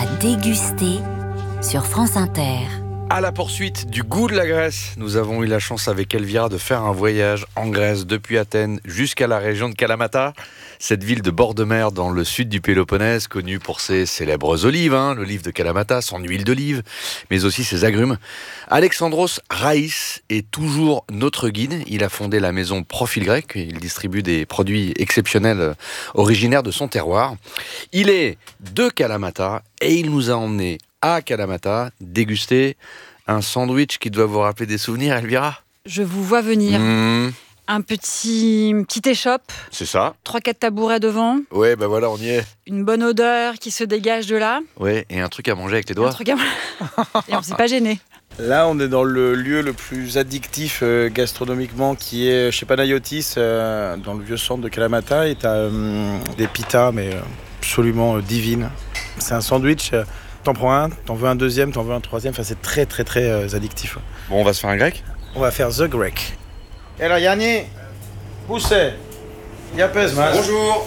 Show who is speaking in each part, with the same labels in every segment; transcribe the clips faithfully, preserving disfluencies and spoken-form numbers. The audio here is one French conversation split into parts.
Speaker 1: à déguster sur France Inter.
Speaker 2: À la poursuite du goût de la Grèce, nous avons eu la chance avec Elvira de faire un voyage en Grèce depuis Athènes jusqu'à la région de Kalamata, cette ville de bord de mer dans le sud du Péloponnèse, connue pour ses célèbres olives, hein, l'olive de Kalamata, son huile d'olive, mais aussi ses agrumes. Alexandros Raïs est toujours notre guide. Il a fondé la maison Profil Grec. Il distribue des produits exceptionnels originaires de son terroir. Il est de Kalamata et il nous a emmenés à Kalamata déguster un sandwich qui doit vous rappeler des souvenirs, Elvira.
Speaker 3: Je vous vois venir.
Speaker 2: Mmh.
Speaker 3: Un petit, une petite échoppe.
Speaker 2: C'est ça.
Speaker 3: Trois, quatre tabourets devant.
Speaker 2: Ouais, ben voilà, on y est.
Speaker 3: Une bonne odeur qui se dégage de là.
Speaker 2: Ouais, et un truc à manger avec les doigts.
Speaker 3: Un truc à... Et on s'est pas gêné.
Speaker 4: Là, on est dans le lieu le plus addictif euh, gastronomiquement, qui est chez Panayotis, euh, dans le vieux centre de Kalamata. Et t'as euh, des pitas, mais euh, absolument euh, divines. C'est un sandwich. Euh, T'en prends un, t'en veux un deuxième, t'en veux un troisième. Enfin, c'est très, très, très euh, addictif.
Speaker 2: Bon, on va se faire un grec.
Speaker 4: On va faire The Grec. Et alors, Yanni, poussez. Yapes, mas.
Speaker 2: Bonjour.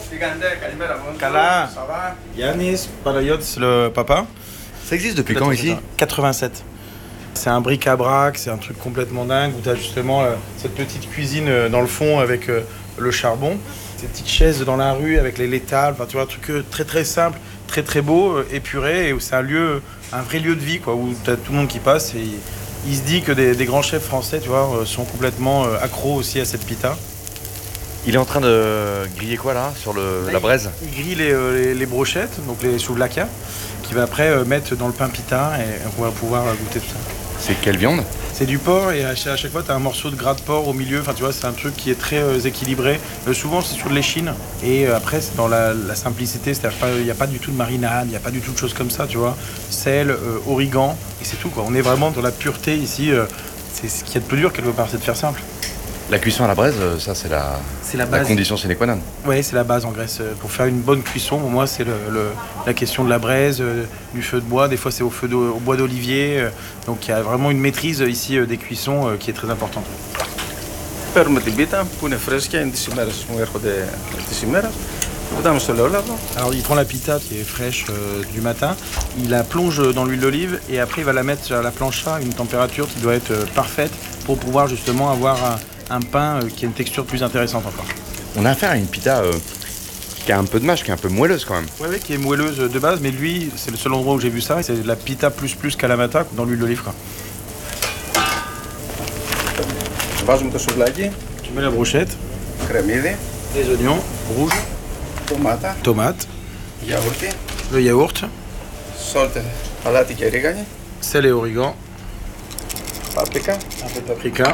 Speaker 4: Kala. Ça va? Yannis, Panayotis, le papa.
Speaker 2: Ça existe depuis quand ici?
Speaker 4: quatre-vingt-sept. C'est un bric-à-brac, c'est un truc complètement dingue où t'as justement euh, cette petite cuisine euh, dans le fond avec euh, le charbon. Ces petites chaises dans la rue avec les laitables, enfin, tu vois, un truc euh, très très simple, très très beau, euh, épuré, et où c'est un lieu, un vrai lieu de vie, quoi, où t'as tout le monde qui passe et il, il se dit que des, des grands chefs français, tu vois, euh, sont complètement euh, accros aussi à cette pita.
Speaker 2: Il est en train de griller quoi là, sur le,
Speaker 4: Là,
Speaker 2: la braise?
Speaker 4: Il grille les, euh, les, les brochettes, donc les souvlaka, qu'il va après euh, mettre dans le pain pita et on va pouvoir euh, goûter tout ça.
Speaker 2: C'est quelle viande?
Speaker 4: C'est du porc et à chaque, à chaque fois tu as un morceau de gras de porc au milieu, enfin tu vois, c'est un truc qui est très euh, équilibré. Euh, souvent c'est sur de l'échine et euh, après c'est dans la, la simplicité, c'est-à-dire qu'il n'y a pas du tout de marinade, il n'y a pas du tout de choses comme ça, tu vois. Sel, euh, origan et c'est tout, quoi. On est vraiment dans la pureté ici, euh, c'est ce qu'il y a de plus dur quelque part, c'est de faire simple.
Speaker 2: La cuisson à la braise, ça c'est la,
Speaker 4: C'est la
Speaker 2: la
Speaker 4: base.
Speaker 2: condition sine qua non.
Speaker 4: Oui, c'est la base en Grèce. Pour faire une bonne cuisson, pour moi, c'est le, le, la question de la braise, euh, du feu de bois. Des fois, c'est au, feu de, au bois d'olivier. Euh, donc, il y a vraiment une maîtrise ici euh, des cuissons euh, qui est très importante.
Speaker 5: Παίρνουμε την πίτα που είναι φρέσκια, είναι τις ημέρες που μου έρχονται τις ημέρες. Βουτάμε στο ελαιόλαδο.
Speaker 4: Alors, il prend la pita qui est fraîche euh, du matin, il la plonge dans l'huile d'olive et après, il va la mettre à la plancha à une température qui doit être euh, parfaite pour pouvoir justement avoir un, un pain euh, qui a une texture plus intéressante encore.
Speaker 2: On a affaire à une pita euh, qui a un peu de mâche, qui est un peu moelleuse quand même.
Speaker 4: Oui, oui, qui est moelleuse de base, mais lui, c'est le seul endroit où j'ai vu ça, c'est de la pita plus plus Kalamata dans l'huile d'olive, quoi.
Speaker 5: Βάζουμε το σουβλάκι,
Speaker 4: Tu mets la brochette,
Speaker 5: κρεμμύδι,
Speaker 4: les oignons rouges,
Speaker 5: ντομάτα,
Speaker 4: tomates,
Speaker 5: γιαούρτι,
Speaker 4: le yaourt,
Speaker 5: σόλτε, αλάτι και ρίγανη,
Speaker 4: sel et origan,
Speaker 5: πάπρικα
Speaker 4: un peu de paprika.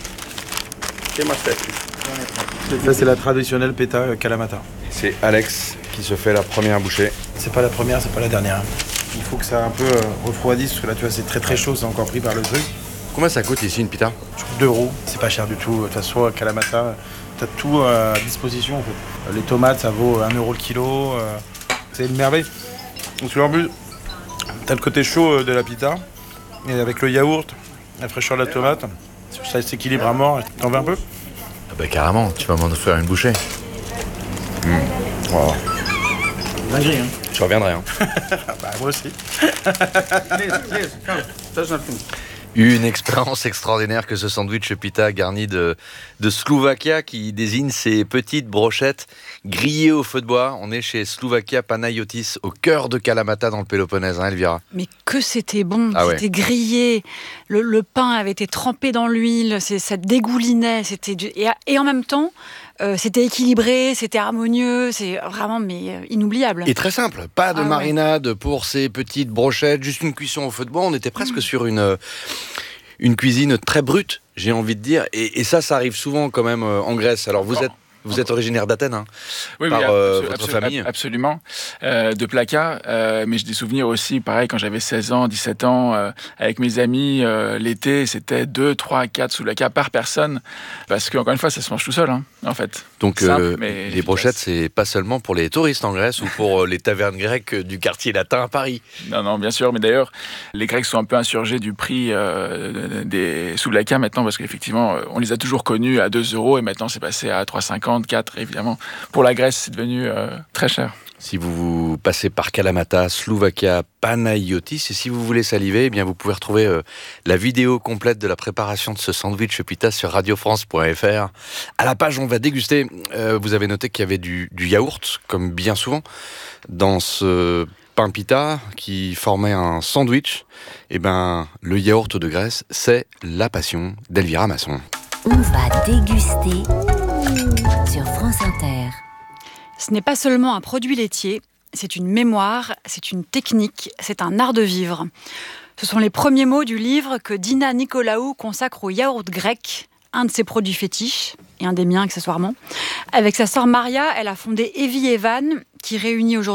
Speaker 5: και είμαστε έτοιμοι.
Speaker 4: Ça, c'est la traditionnelle peta euh, Kalamata.
Speaker 2: C'est Alex qui se fait la première bouchée.
Speaker 4: C'est pas la première, c'est pas la dernière. Il faut que ça un peu euh, refroidisse, parce que là, tu vois, c'est très très chaud, c'est encore pris par le truc.
Speaker 2: Combien ça coûte ici une pita?
Speaker 4: deux euros, c'est pas cher du tout. De toute façon, à Kalamata, t'as tout à disposition, en fait. Les tomates, ça vaut un euro le kilo. euh, C'est une merveille. Donc, tu vois, en plus, t'as le côté chaud euh, de la pita, et avec le yaourt, la fraîcheur de la tomate, ça s'équilibre à mort. T'en veux un peu?
Speaker 2: Ah bah carrément, tu vas m'en faire une bouchée. Mmh. Wow.
Speaker 4: Dinguerie, hein.
Speaker 2: Je reviendrai. Hein.
Speaker 4: Bah, moi aussi.
Speaker 5: Λίζα, Λίζα, κάνε, θες να έρθουμε.
Speaker 2: Une expérience extraordinaire que ce sandwich pita garni de, de Slovakia qui désigne ces petites brochettes grillées au feu de bois. On est chez Slovakia Panayotis au cœur de Kalamata dans le Péloponnèse, hein, Elvira?
Speaker 3: Mais que c'était bon,
Speaker 2: Ah
Speaker 3: c'était
Speaker 2: ouais.
Speaker 3: grillé, le, le pain avait été trempé dans l'huile, c'est, ça dégoulinait, c'était du... et, et en même temps, euh, c'était équilibré, c'était harmonieux, c'est vraiment mais euh, inoubliable.
Speaker 2: Et très simple, pas de
Speaker 3: Ah ouais.
Speaker 2: marinade pour ces petites brochettes, juste une cuisson au feu de bois. On était presque mmh. sur une, une cuisine très brute, j'ai envie de dire. Et, et ça, ça arrive souvent quand même en Grèce. Alors vous êtes... Vous êtes originaire d'Athènes, hein,
Speaker 6: oui,
Speaker 2: par
Speaker 6: oui,
Speaker 2: euh,
Speaker 6: absolu-
Speaker 2: votre
Speaker 6: absolu-
Speaker 2: famille.
Speaker 6: Absolument, euh, de Plaka, euh, mais j'ai des souvenirs aussi, pareil, quand j'avais seize ans, dix-sept ans, euh, avec mes amis, euh, l'été, c'était deux, trois, quatre souvlaka par personne, parce qu'encore une fois, ça se mange tout seul, hein, en fait.
Speaker 2: Donc
Speaker 6: Simple,
Speaker 2: euh,
Speaker 6: mais
Speaker 2: les
Speaker 6: efficace.
Speaker 2: brochettes, c'est pas seulement pour les touristes en Grèce ou pour euh, les tavernes grecques du quartier latin à Paris.
Speaker 6: Non, non, bien sûr, mais d'ailleurs, les Grecs sont un peu insurgés du prix euh, des souvlaka maintenant, parce qu'effectivement, on les a toujours connus à deux euros, et maintenant c'est passé à trois cinquante, quatre, évidemment. Pour la Grèce, c'est devenu euh, très cher.
Speaker 2: Si vous passez par Kalamata, Slovakia, Panayotis, et si vous voulez saliver, eh bien vous pouvez retrouver euh, la vidéo complète de la préparation de ce sandwich pita sur radio france point f r. À la page, on va déguster. Euh, vous avez noté qu'il y avait du, du yaourt, comme bien souvent, dans ce pain pita qui formait un sandwich. Eh ben, le yaourt de Grèce, c'est la passion d'Elvira Masson.
Speaker 1: On va déguster sur France Inter.
Speaker 3: Ce n'est pas seulement un produit laitier, c'est une mémoire, c'est une technique, c'est un art de vivre. Ce sont les premiers mots du livre que Dina Nicolaou consacre au yaourt grec, un de ses produits fétiches, et un des miens accessoirement. Avec sa sœur Maria, elle a fondé Evie Evan, qui réunit aujourd'hui